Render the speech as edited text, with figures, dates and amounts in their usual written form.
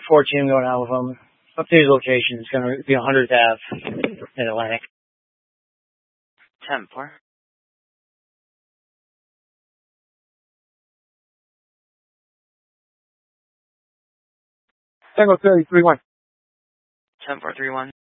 4 team going out with them. Updated location is going to be 100th Ave in Atlantic. 10-4. Tango 30, 3-1. 10-4, 3-1.